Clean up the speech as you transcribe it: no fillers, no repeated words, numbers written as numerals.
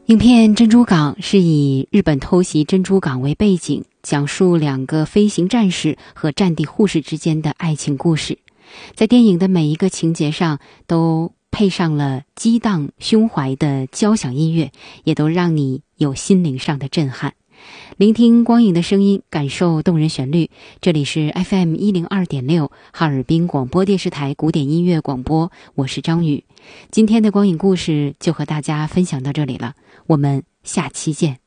影片《珍珠港》是以日本偷袭珍珠港为背景，讲述两个飞行战士和战地护士之间的爱情故事。在电影的每一个情节上都配上了激荡胸怀的交响音乐，也都让你有心灵上的震撼。聆听光影的声音，感受动人旋律。这里是 FM102.6 哈尔滨广播电视台古典音乐广播，我是张宇。今天的光影故事就和大家分享到这里了，我们下期见。